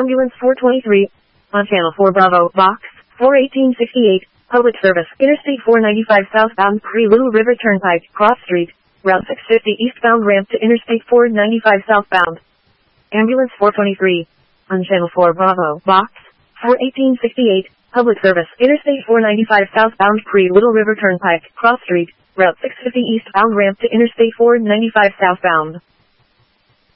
Ambulance 423. On Channel 4 Bravo, Box 41868. Public service. Interstate 495 southbound Cree Little River Turnpike, Cross Street. Route 650 eastbound ramp to Interstate 495 southbound. Ambulance 423. On Channel 4 Bravo, Box 41868. Public service. Interstate 495 southbound Cree Little River Turnpike, Cross Street. Route 650 eastbound ramp to Interstate 495 southbound.